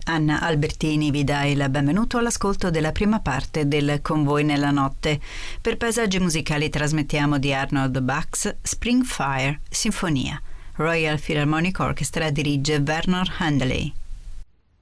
Anna Albertini vi dà il benvenuto all'ascolto della prima parte del Con voi nella notte. Per paesaggi musicali trasmettiamo di Arnold Bach's Spring Fire Sinfonia. Royal Philharmonic Orchestra dirige Vernon Handley.